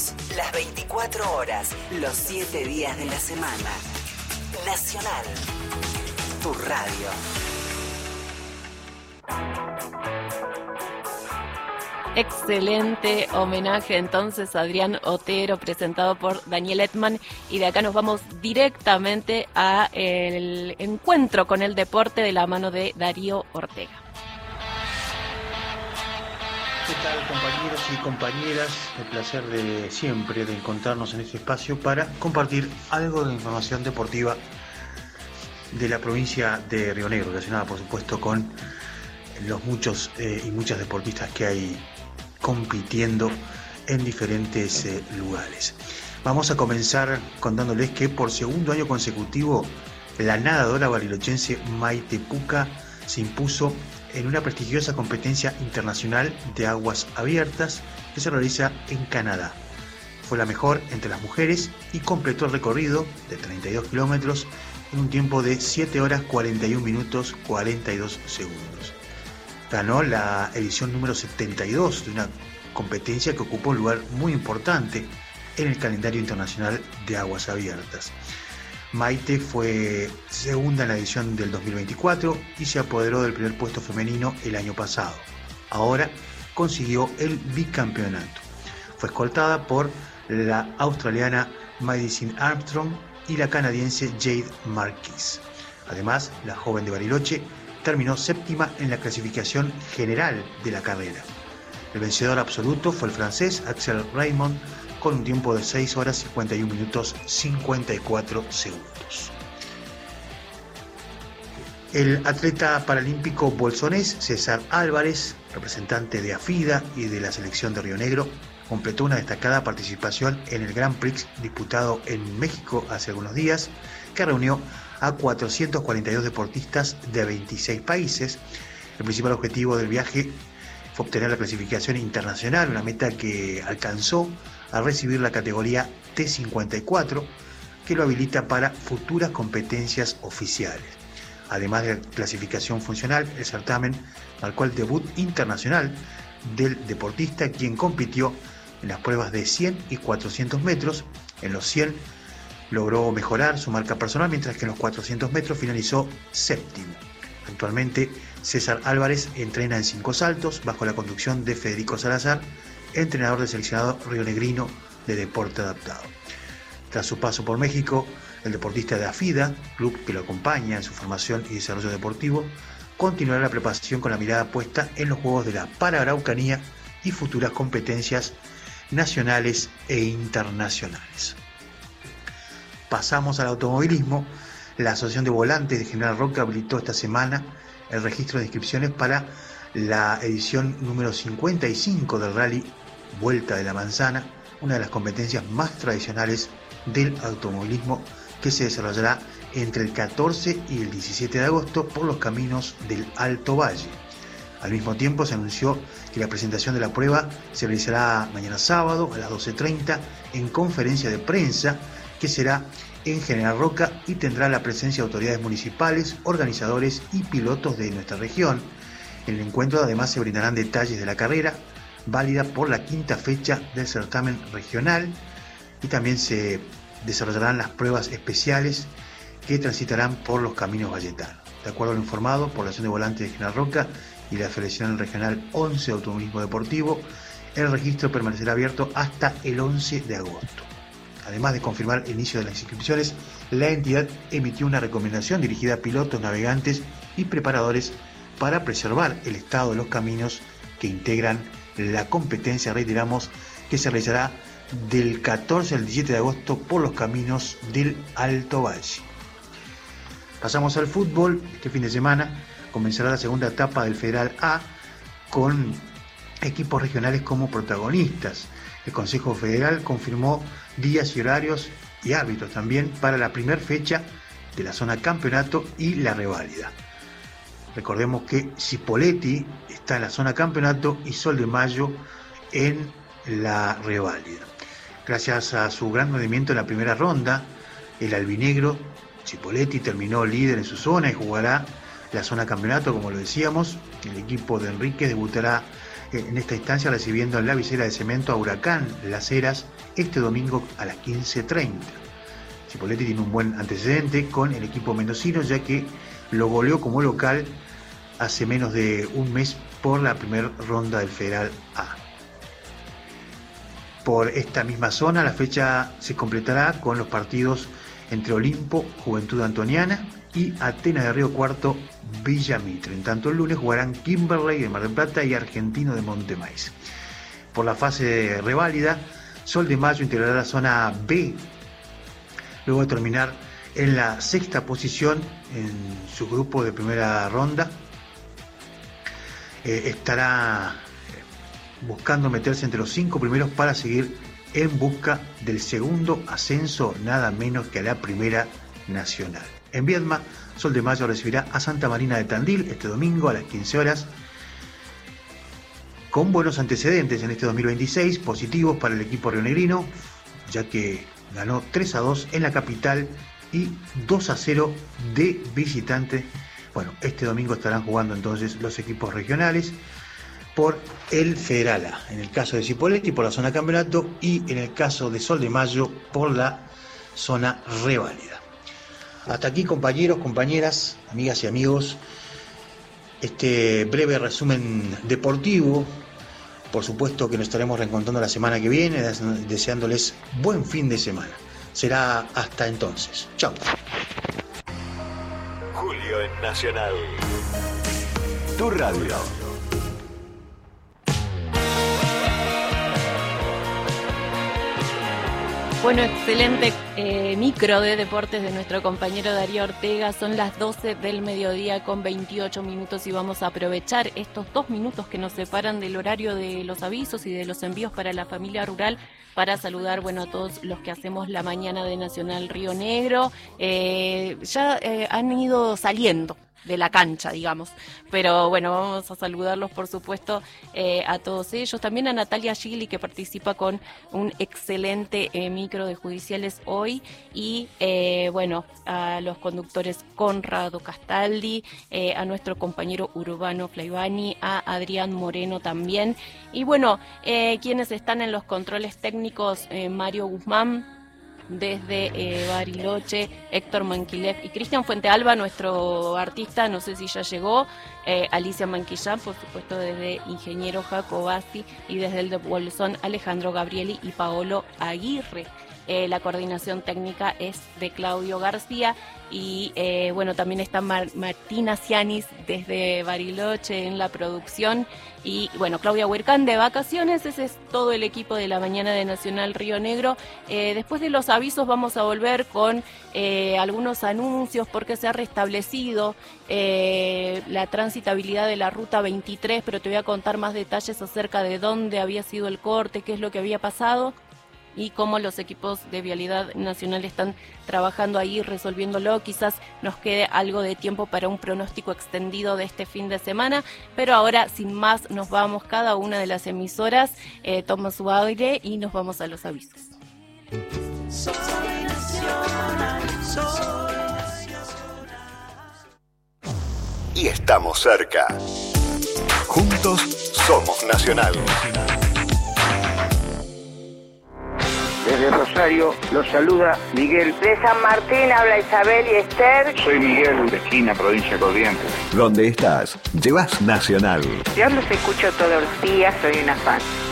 vos las 24 horas, los 7 días de la semana. Nacional, tu radio. Excelente homenaje entonces a Adrián Otero, presentado por Daniel Edman, y de acá nos vamos directamente a el encuentro con el deporte de la mano de Darío Ortega. ¿Qué tal, compañeros y compañeras? El placer de siempre de encontrarnos en este espacio para compartir algo de información deportiva de la provincia de Río Negro, relacionada por supuesto con los muchos y muchas deportistas que hay compitiendo en diferentes lugares. Vamos a comenzar contándoles que por segundo año consecutivo la nadadora barilochense Maite Puca se impuso en una prestigiosa competencia internacional de aguas abiertas que se realiza en Canadá. Fue la mejor entre las mujeres y completó el recorrido de 32 kilómetros en un tiempo de 7 horas 41 minutos 42 segundos. Ganó la edición número 72 de una competencia que ocupó un lugar muy importante en el calendario internacional de aguas abiertas. Maite fue segunda en la edición del 2024 y se apoderó del primer puesto femenino el año pasado. Ahora consiguió el bicampeonato. Fue escoltada por la australiana Madison Armstrong y la canadiense Jade Marquis. Además, la joven de Bariloche terminó séptima en la clasificación general de la carrera. El vencedor absoluto fue el francés Axel Raymond con un tiempo de 6 horas 51 minutos 54 segundos. El atleta paralímpico bolsonés César Álvarez, representante de AFIDA y de la selección de Río Negro, completó una destacada participación en el Grand Prix disputado en México hace algunos días, que reunió a 442 deportistas de 26 países. El principal objetivo del viaje fue obtener la clasificación internacional, una meta que alcanzó al recibir la categoría T54, que lo habilita para futuras competencias oficiales. Además de la clasificación funcional, el certamen marcó el debut internacional del deportista, quien compitió en las pruebas de 100 y 400 metros. En los 100 logró mejorar su marca personal, mientras que en los 400 metros finalizó séptimo. Actualmente, César Álvarez entrena en 5 saltos bajo la conducción de Federico Salazar, entrenador del seleccionado rionegrino de deporte adaptado. Tras su paso por México, el deportista de AFIDA, club que lo acompaña en su formación y desarrollo deportivo, continuará la preparación con la mirada puesta en los Juegos de la Para-Araucanía y futuras competencias nacionales e internacionales. Pasamos al automovilismo. La Asociación de Volantes de General Roca habilitó esta semana el registro de inscripciones para la edición número 55 del Rally Vuelta de la Manzana, una de las competencias más tradicionales del automovilismo, que se desarrollará entre el 14 y el 17 de agosto por los caminos del Alto Valle. Al mismo tiempo se anunció que la presentación de la prueba se realizará mañana sábado a las 12:30 en conferencia de prensa, que será en General Roca y tendrá la presencia de autoridades municipales, organizadores y pilotos de nuestra región. En el encuentro además se brindarán detalles de la carrera, válida por la 5ª fecha del certamen regional, y también se desarrollarán las pruebas especiales que transitarán por los caminos valletanos. De acuerdo a lo informado por la Asociación de Volantes de General Roca y la Federación Regional 11 de Automovilismo Deportivo, el registro permanecerá abierto hasta el 11 de agosto. Además de confirmar el inicio de las inscripciones, la entidad emitió una recomendación dirigida a pilotos, navegantes y preparadores para preservar el estado de los caminos que integran la competencia, reiteramos, que se realizará del 14 al 17 de agosto por los caminos del Alto Valle. Pasamos al fútbol. Este fin de semana comenzará la segunda etapa del Federal A con equipos regionales como protagonistas. El Consejo Federal confirmó días y horarios y árbitros también para la primera fecha de la zona campeonato y la reválida. Recordemos que Cipolletti está en la zona campeonato y Sol de Mayo en la reválida. Gracias a su gran rendimiento en la primera ronda, el albinegro Cipolletti terminó líder en su zona y jugará la zona campeonato, como lo decíamos. El equipo de Enríquez debutará en esta instancia recibiendo en la visera de cemento a Huracán Las Heras este domingo a las 15:30. Cipolletti tiene un buen antecedente con el equipo mendocino, ya que lo goleó como local hace menos de un mes por la primera ronda del Federal A. Por esta misma zona, la fecha se completará con los partidos entre Olimpo, Juventud Antoniana, y Atenas de Río Cuarto, Villa Mitre. En tanto, el lunes jugarán Kimberley de Mar del Plata y Argentino de Monte Maíz. Por la fase de reválida, Sol de Mayo integrará la zona B, luego de terminar en la sexta posición en su grupo de primera ronda. Estará buscando meterse entre los 5 primeros para seguir en busca del segundo ascenso, nada menos que a la Primera Nacional. En Viedma, Sol de Mayo recibirá a Santa Marina de Tandil este domingo a las 15 horas, con buenos antecedentes en este 2026, positivos para el equipo rionegrino, ya que ganó 3-2 en la capital y 2-0 de visitante. Bueno, este domingo estarán jugando entonces los equipos regionales por el Federal A, en el caso de Cipolletti por la zona campeonato y en el caso de Sol de Mayo por la zona reválida. Hasta aquí, compañeros, compañeras, amigas y amigos, este breve resumen deportivo. Por supuesto que nos estaremos reencontrando la semana que viene, deseándoles buen fin de semana. Será hasta entonces. Chao. Julio en Nacional. Tu radio. Bueno, excelente micro de deportes de nuestro compañero Darío Ortega. Son las 12 del mediodía con 28 minutos y vamos a aprovechar estos 2 minutos que nos separan del horario de los avisos y de los envíos para la familia rural para saludar, a todos los que hacemos la mañana de Nacional Río Negro. Ya han ido saliendo de la cancha, digamos, pero vamos a saludarlos, por supuesto, a todos ellos, también a Natalia Gili, que participa con un excelente micro de judiciales hoy, y a los conductores Conrado Castaldi, a nuestro compañero Urbano Flaivani, a Adrián Moreno también, y quienes están en los controles técnicos, Mario Guzmán desde Bariloche, Héctor Manquilev y Cristian Fuentealba, nuestro artista, no sé si ya llegó, Alicia Manquillán, por supuesto, desde Ingeniero Jacobasi, y desde el de Bolsón, Alejandro Gabrieli y Paolo Aguirre. La coordinación técnica es de Claudio García y también está Martina Cianis desde Bariloche en la producción y Claudia Huercán de vacaciones. Ese es todo el equipo de la mañana de Nacional Río Negro. Después de los avisos vamos a volver con algunos anuncios porque se ha restablecido la transitabilidad de la ruta 23, pero te voy a contar más detalles acerca de dónde había sido el corte, qué es lo que había pasado y cómo los equipos de Vialidad Nacional están trabajando ahí, resolviéndolo. Quizás nos quede algo de tiempo para un pronóstico extendido de este fin de semana, pero ahora, sin más, nos vamos, cada una de las emisoras toma su aire y nos vamos a los avisos. Y estamos cerca. Juntos somos Nacional. Desde Rosario los saluda Miguel. De San Martín habla Isabel y Esther. Soy Miguel, de Esquina, provincia de Corrientes. ¿Dónde estás? Llevas Nacional. Yo los escucho todos los días, soy una fan.